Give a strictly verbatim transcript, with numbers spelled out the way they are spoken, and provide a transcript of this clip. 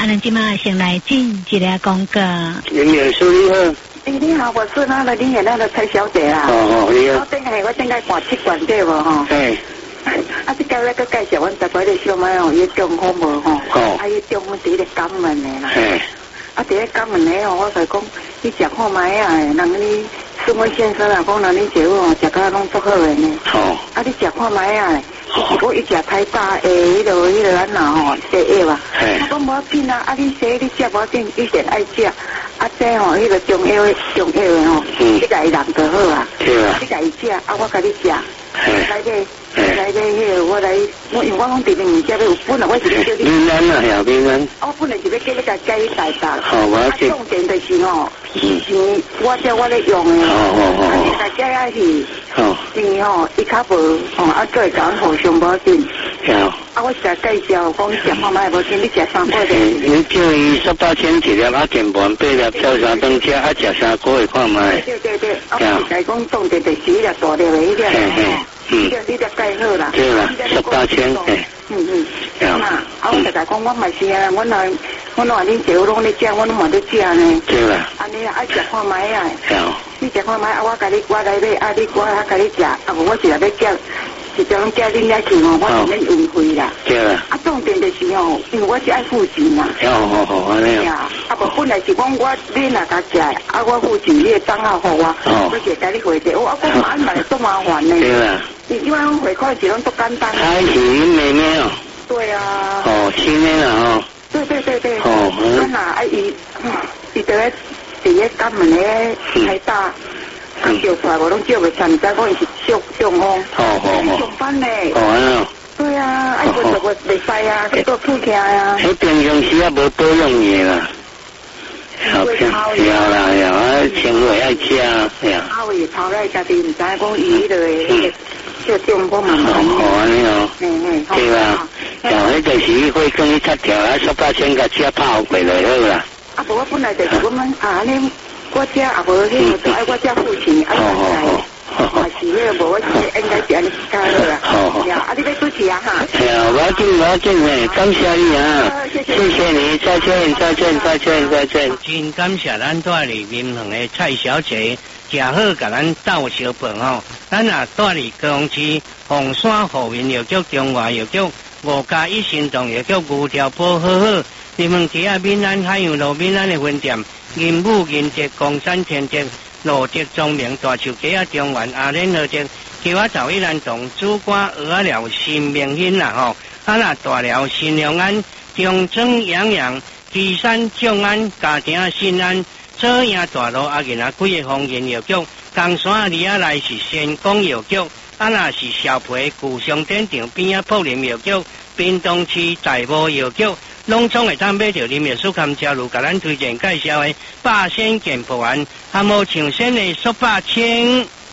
啊，咱今麦先来进一个广告。 林女士你好。 哎，你好，我是那个林野那个蔡小姐啊。 哦哦，你好。 我等下我等下挂七罐对无吼？ 哎。 啊，你今日个介绍阮十八个小妹哦，伊中风无吼？哦。啊，伊中风伫咧肛门的啦。哎。啊，伫咧肛门的吼，我就讲，你食看卖啊，人你孙伟先生啊，讲人你姐夫哦，食甲拢足好的呢。哦。啊，你食看卖啊？如果伊食太大诶，迄落迄落咱哪吼西药啊？我讲无要紧啊，啊你西你食无要紧，以前爱食，啊这吼迄个中药中药的吼，你家己人就好啊。对啊。你家己食，啊我甲你食，来个来个迄个我来，我因为我讲伫咧物件要有本来我是咧叫你。平安啊，呀平安。我本来是要叫你甲加伊大大。好，我要紧。重点就是吼，以前我叫我咧用的。哦哦哦。啊，你甲加是。哦。因吼，伊较无吼，啊做会讲互相无紧。有。啊，我食介绍讲食看卖无紧，你食三个月。你叫伊十八千一粒，啊健盘八粒，照三顿吃，啊食三个月看卖。对对对。啊，我是讲重点就是迄粒大粒的迄粒。嘿嘿。嗯。你你粒介好啦。对啦，十八千。嗯嗯。有。啊，我就甲讲，我嘛是啊，阮来，阮话恁姐夫拢咧食，我拢嘛咧食呢。对啦。安尼爱食看卖啊。有。你食看卖，啊我甲你我来买，啊你我啊甲你食，啊无我是来要叫。是叫人叫恁遐去吼，我是免运费啦。对啦。啊，重点就是吼，因为我是爱付钱嘛。好好好，安尼啊。啊，无本来是讲我你若甲食，啊我付钱，你会账号互我，我就甲你汇者。我我安排足麻烦呢。对啦。你因为讲汇款是拢足简单。开是妹妹哦。对啊。哦，亲妹啦哦。对对对对。哦。啊那啊伊，伊伫咧伫咧肛门咧太大。啊，叫出来我拢叫袂上，唔知讲伊是中中风。哦哦哦。上班呢。哦啊。对啊，爱我就我袂使啊，去做厝听啊。迄平常时啊无保养嘢啦。好漂啦，呀，啊，生活爱吃啊，呀。啊，伊头来家己唔知讲伊迄个叫中风嘛。哦，安尼哦。嗯嗯。对啊。然后迄就是会跟伊擦条啊，十八千甲车跑过来好啦。啊，无我本来就是我们啊，你。我遮也无迄个，就爱我遮付钱，爱我来，嘛是迄个无我应该是安尼加好啦。好，啊，你要主持啊哈？系啊，我要紧我要紧诶，感谢你啊，谢谢你，再见再见再见再见。真感谢咱带里民恒的蔡小姐，食好甲咱斗小饭吼，咱啊带里高雄市凤山和民药局、中华药局、五加一行动药局、牛条煲好好，你们其他闽南海洋路闽南的分店。银武、银捷、光山、天捷、罗捷、中明、大树街啊、中原、阿莲二捷、叫我走一兰洞、主瓜、鹅寮、新明兴啦吼，啊那大寮、新良安、中正、阳阳、岐山、众安、嘉庭、新安、左营大路啊，然后几个方言药局，冈山里啊来是先锋药局，啊那是小皮古商店场边啊柏林药局，滨东区大埔药局。拢总会当买到林药师甘蔗露，甲咱推荐介绍的八仙健步丸，还无上仙的速八千。